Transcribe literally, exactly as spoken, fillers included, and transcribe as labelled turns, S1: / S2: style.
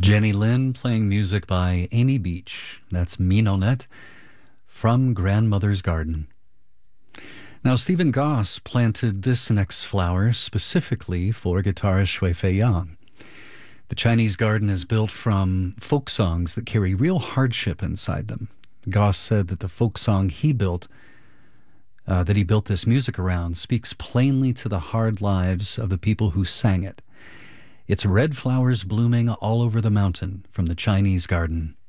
S1: Jenny Lin playing music by Amy Beach. That's Minonet from Grandmother's Garden. Now, Stephen Goss planted this next flower specifically for guitarist Shui Fei Yang. The Chinese garden is built from folk songs that carry real hardship inside them. Goss said that the folk song he built, uh, that he built this music around, speaks plainly to the hard lives of the people who sang it. It's red flowers blooming all over the mountain from the Chinese garden.